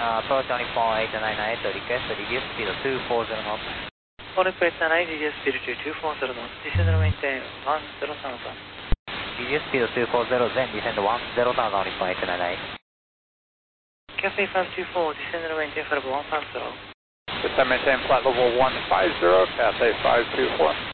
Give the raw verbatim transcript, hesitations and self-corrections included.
Uh, approach only four eight nine eight, request reduce speed two four zero knots. On request nine eight, reduce speed to two four zero knots. Descend and maintain one zero thousand. Reduce speed two four zero, then descend one zero thousand only four eight nine eight. Cathay five two four, descend and maintain for one five zero. Descend maintain flight level one five zero, Cathay five two four.